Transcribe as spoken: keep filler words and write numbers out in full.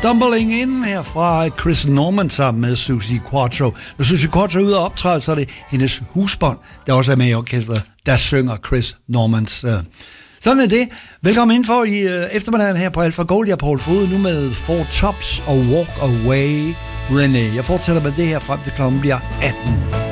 Stumbling In her fra Chris Norman sammen med Suzi Quatro. Når Suzi Quatro er ude og optræde, så er det hendes husbånd, der også er med i orkestret, der synger Chris Normans. Uh. Sådan er det. Velkommen indenfor i uh, eftermiddagen her på Alpha Gold. Jeg er Paul Fode nu med Four Tops og Walk Away Renee. Jeg fortsætter med det her frem til klokken bliver atten.